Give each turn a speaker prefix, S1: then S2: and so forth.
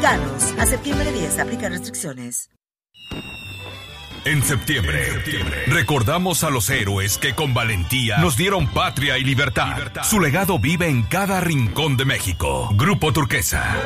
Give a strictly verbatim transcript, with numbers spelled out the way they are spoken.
S1: mexicanos. A septiembre diez, aplica restricciones.
S2: En septiembre, en septiembre, recordamos a los héroes que con valentía nos dieron patria y libertad. libertad. Su legado vive en cada rincón de México. Grupo Turquesa.